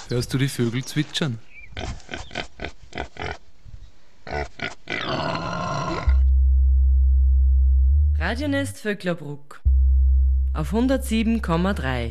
Hörst du die Vögel zwitschern? Radionest Vöcklerbruck auf 107,3.